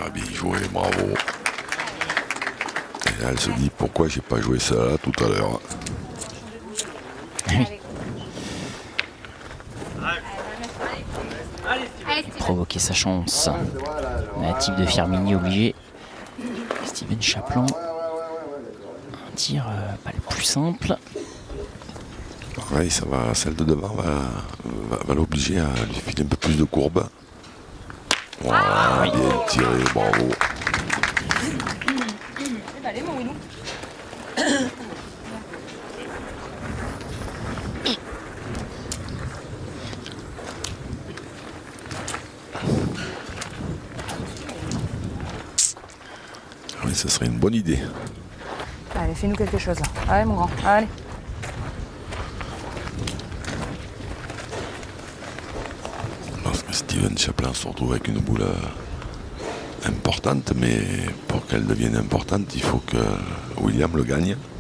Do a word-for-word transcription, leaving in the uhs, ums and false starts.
bien joué, bravo. Et là, elle se dit pourquoi j'ai pas joué ça là tout à l'heure. Oui. Provoquer sa chance. Natif de Firminy obligé. Steven Chaplin. Un tir euh, pas le plus simple. Ouais, ça va, celle de devant va, va, va l'obliger à lui filer un peu plus de courbe. Voilà, ah, oui. Bien tiré, bravo. Allez, mon Wilou. Oui, ça serait une bonne idée. Allez, fais-nous quelque chose là. Allez, mon grand, allez. Lorsque Steven Chaplin se retrouve avec une boule importante, mais pour qu'elle devienne importante, il faut que William le gagne.